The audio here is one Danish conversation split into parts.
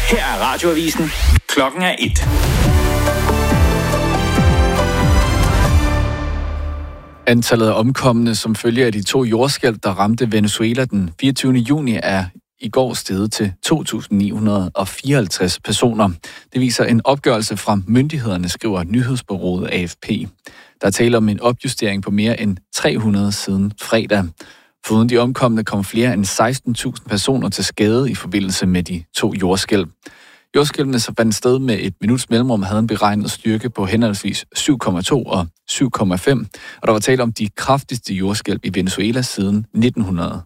Her er Radioavisen. Klokken er 1. Antallet af omkomne som følge af de 2 jordskælv, der ramte Venezuela den 24. juni, er i går steget til 2.954 personer. Det viser en opgørelse fra myndighederne, skriver nyhedsbureauet AFP. Der er tale om en opjustering på mere end 300 siden fredag. Foruden de omkomne kom flere end 16.000 personer til skade i forbindelse med de 2 jordskælv. Jordskælvene, som fandt sted med et minuts mellemrum, havde en beregnet styrke på henholdsvis 7,2 og 7,5, og der var tale om de kraftigste jordskælv i Venezuela siden 1900.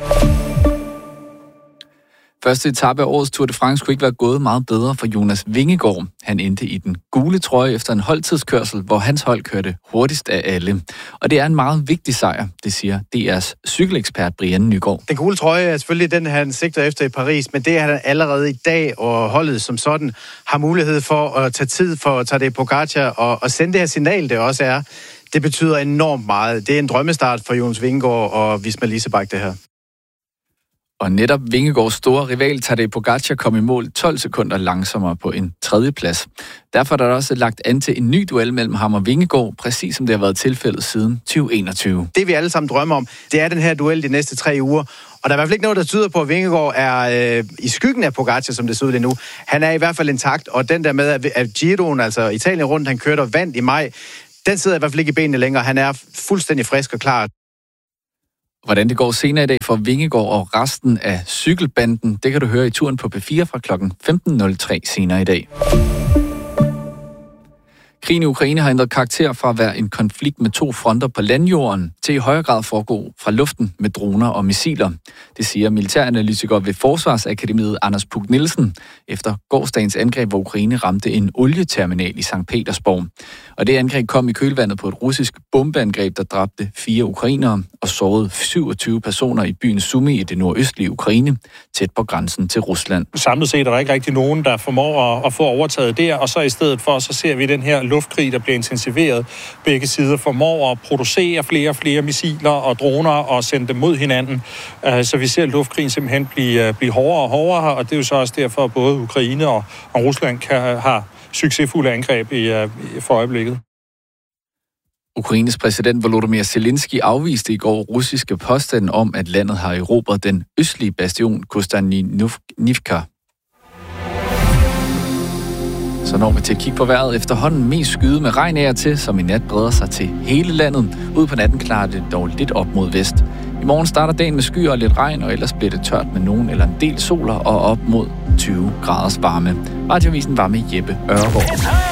Første etape af årets Tour de France kunne ikke være gået meget bedre for Jonas Vingegaard. Han endte i den gule trøje efter en holdtidskørsel, hvor hans hold kørte hurtigst af alle. Og det er en meget vigtig sejr, det siger DR's cykelekspert Brian Nygaard. Den gule trøje er selvfølgelig den, han sigter efter i Paris, men det er han allerede i dag, og holdet som sådan har mulighed for at tage tid for at tage det Pogacar og sende det her signal, det også er. Det betyder enormt meget. Det er en drømmestart for Jonas Vingegaard og Visma Leasebach, det her. Og netop Vingegaards store rival Tadej Pogacar kom i mål 12 sekunder langsommere på en 3. plads. Derfor er der også lagt an til en ny duel mellem ham og Vingegaard, præcis som det har været tilfældet siden 2021. Det vi alle sammen drømmer om, det er den her duel de næste 3 uger. Og der er i hvert fald ikke noget, der tyder på, at Vingegaard er i skyggen af Pogacar, som det ser ud lige nu. Han er i hvert fald intakt, og den der med, at Giroen, altså Italien rundt, han kørte og vandt i maj, den sidder i hvert fald ikke i benene længere. Han er fuldstændig frisk og klar. Hvordan det går senere i dag for Vingegaard og resten af cykelbanden, det kan du høre i turen på P4 fra klokken 15.03 senere i dag. Krigen i Ukraine har ændret karakter fra at være en konflikt med 2 fronter på landjorden til i højere grad foregå fra luften med droner og missiler. Det siger militæranalytiker ved Forsvarsakademiet Anders Puk Nielsen efter gårsdagens angreb, hvor Ukraine ramte en olieterminal i Sankt Petersborg. Og det angreb kom i kølvandet på et russisk bombeangreb, der dræbte 4 ukrainere og sårede 27 personer i byen Sumy i det nordøstlige Ukraine, tæt på grænsen til Rusland. Samlet set er der ikke rigtig nogen, der formår at få overtaget der, og så i stedet for, så ser vi den her luftkrig, der bliver intensiveret. Begge sider formår at producere flere og flere missiler og droner og sende dem mod hinanden. Så vi ser luftkrigen simpelthen blive hårdere og hårdere, og det er jo så også derfor, at både Ukraine og Rusland har succesfulde angreb for øjeblikket. Ukraines præsident Volodymyr Zelensky afviste i går russiske påstande om, at landet har erobret den østlige bastion Kostanivka. Så når vi til at kigge på vejret efterhånden mest skyde med regn af og til, som i nat breder sig til hele landet. Ud på natten klarer det dog lidt op mod vest. I morgen starter dagen med skyer og lidt regn, og ellers bliver det tørt med nogen eller en del soler og op mod 20 graders varme. Radioavisen var med Jeppe Ørgaard.